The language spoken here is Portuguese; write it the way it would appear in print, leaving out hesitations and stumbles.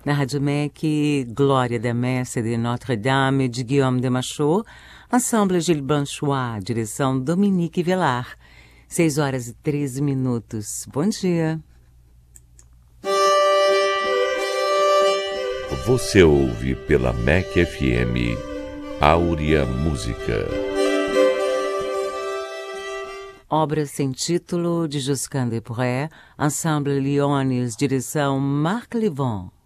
Na Rádio MEC, Glória da Messe de Notre-Dame, de Guillaume de Machaut, Ensemble Gilles Blanchois, direção Dominique Velar. 6h13. Bom dia. Você ouve pela MEC FM Áurea Música. Obra sem título de Josquin des Prez, Ensemble Lyonnes, direção Marc Levon.